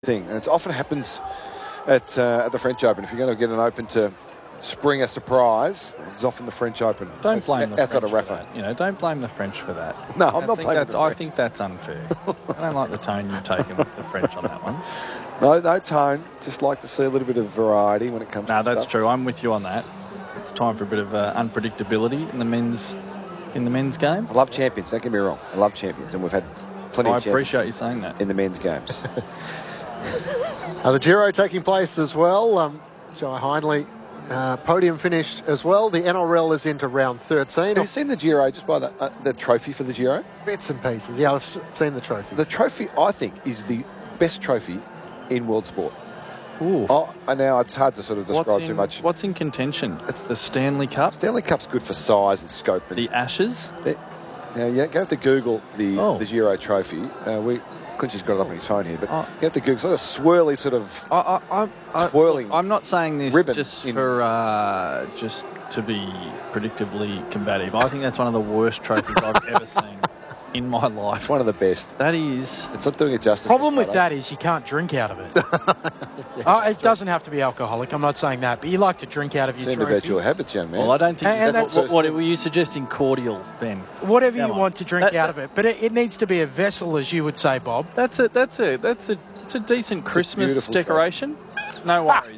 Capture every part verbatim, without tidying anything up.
thing, and it often happens at uh, at the French Open. If you're going to get an Open to spring a surprise, it's often the French Open. Don't it's blame the outside French of Rafa. for that. You know, don't blame the French for that. No, I'm I not think blaming that's, the I French. think that's unfair. I don't like the tone you've taken with the French on that one. No, no tone. Just like to see a little bit of variety when it comes No, to that's stuff. true. I'm with you on that. It's time for a bit of uh, unpredictability in the men's in the men's game. I love champions. Don't get me wrong. I love champions, and we've had plenty I of champions appreciate you saying that. in the men's games. Uh, the Giro taking place as well. Um, Jai Hindley uh, podium finished as well. The N R L is into round thirteen. Have you seen the Giro? Just by the uh, the trophy for the Giro. Bits and pieces. Yeah, I've s- seen the trophy. The trophy, I think, is the best trophy in world sport. Ooh. Oh, and now it's hard to sort of What's describe in, too much. What's in contention? The Stanley Cup, Stanley Cup's good for size and scope. And the Ashes. it- now you have to Google the Oh. the Giro trophy. Uh, we Clinch's got it up on his phone here, but Oh. you have to Google. It's like a swirly sort of. I, I, I, I, Twirling I'm not saying this ribbon just in- for uh, just to be predictably combative. I think that's one of the worst trophies I've ever seen in my life. It's one of the best. That is. It's not doing it justice. Problem with photo. that is you can't drink out of it. uh, it doesn't have to be alcoholic. I'm not saying that, but you like to drink out of your Seem trophy. about your habits, young man. Well, I don't think. And- and that's, that's- what, what were you suggesting? Cordial, Ben? Whatever Come you on. want to drink That- out of it, but it, it needs to be a vessel, as you would say, Bob. That's a that's a that's a it's a decent Christmas beautiful decoration. No worries.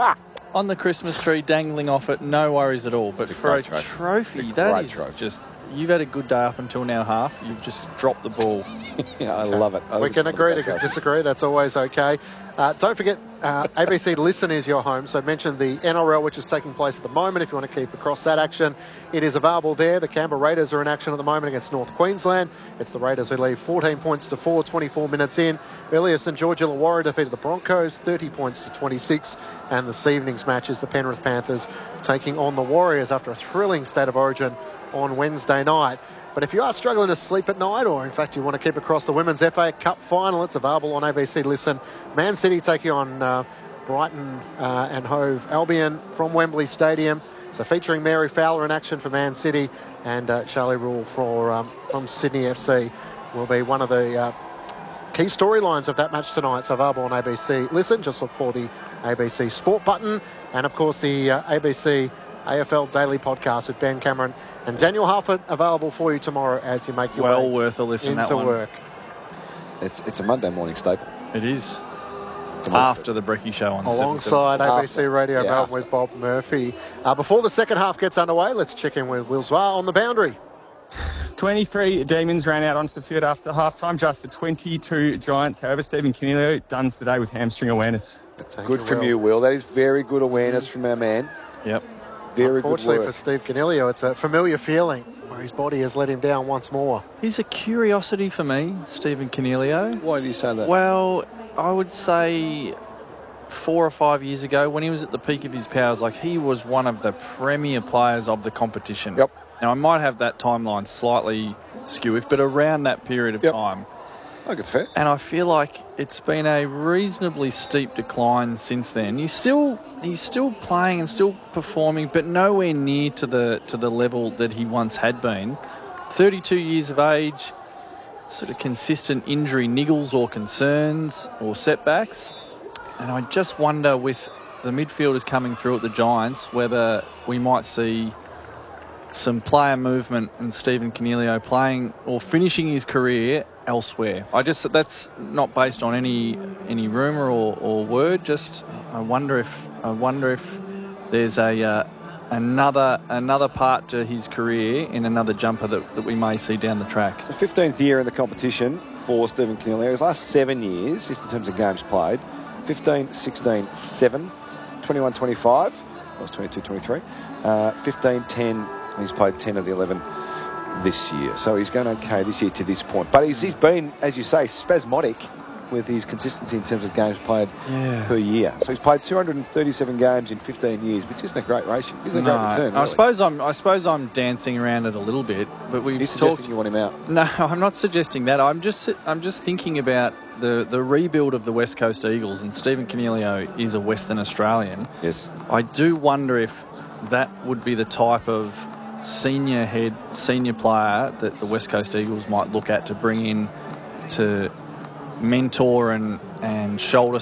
On the Christmas tree, dangling off it, no worries at all. But It's a for a great trophy. trophy, It's a that great is trophy. just. You've had a good day up until now, half. You've just dropped the ball. Yeah, I love it. I We think can it's agree one of the to best disagree. That's always okay. Uh, don't forget, uh, A B C Listen is your home. So mention the N R L, which is taking place at the moment. If you want to keep across that action, it is available there. The Canberra Raiders are in action at the moment against North Queensland. It's the Raiders who lead fourteen points to four, twenty-four minutes in. Earlier, St George Illawarra defeated the Broncos, thirty points to twenty-six. And this evening's match is the Penrith Panthers taking on the Warriors after a thrilling State of Origin on Wednesday night. But if you are struggling to sleep at night, or in fact you want to keep across the Women's F A Cup final, it's available on A B C Listen. Man City taking on uh, Brighton uh, and Hove Albion from Wembley Stadium. So featuring Mary Fowler in action for Man City, and uh, Charlie Rule for um, from Sydney F C will be one of the uh, key storylines of that match tonight. So available on A B C Listen. Just look for the A B C Sport button, and of course the uh, A B C A F L Daily Podcast with Ben Cameron and Daniel Harford available for you tomorrow as you make your Well way worth a listen, into that one. work. It's it's a Monday morning staple. It is. Come on. After the Brecky Show on Alongside After. A B C Radio Yeah, Melbourne after. with Bob Murphy. Uh, before the second half gets underway, let's check in with Will Zwar on the boundary. twenty-three Demons ran out onto the field after half-time, just the twenty-two Giants. However, Stephen Canelio done today with hamstring awareness. Thank Good you, from Will. you, Will. That is very good awareness from our man. Yep. Very good Unfortunately work. for Steve Canelio, it's a familiar feeling where his body has let him down once more. He's a curiosity for me, Stephen Canelio. Why do you say that? Well, I would say four or five years ago, when he was at the peak of his powers, like he was one of the premier players of the competition. Yep. Now, I might have that timeline slightly skew, but around that period of Yep. time. I think it's fair. And I feel like it's been a reasonably steep decline since then. He's still he's still playing and still performing, but nowhere near to the to the level that he once had been. thirty-two years of age, sort of consistent injury niggles or concerns or setbacks. And I just wonder, with the midfielders coming through at the Giants, whether we might see some player movement and Stephen Canelio playing or finishing his career elsewhere. I just that's not based on any any rumor or, or word. Just I wonder if I wonder if there's a uh, another another part to his career in another jumper that, that we may see down the track. The fifteenth year in the competition for Stephen Canelio. His last seven years, just in terms of games played, fifteen, sixteen, seven, twenty-one, twenty-five, that was twenty-two, twenty-three, uh, fifteen, ten, and he's played ten of the eleven this year. So he's going okay this year to this point. But he's, he's been, as you say, spasmodic with his consistency in terms of games played Yeah. per year. So he's played two hundred thirty-seven games in fifteen years, which isn't a great ratio. Isn't a No, great return, I really. suppose I'm I suppose I'm dancing around it a little bit, but we've He's talked. suggesting you want him out. No, I'm not suggesting that. I'm just I'm just thinking about the, the rebuild of the West Coast Eagles, and Stephen Canelio is a Western Australian. Yes. I do wonder if that would be the type of senior head, senior player that the West Coast Eagles might look at to bring in to mentor and, and shoulder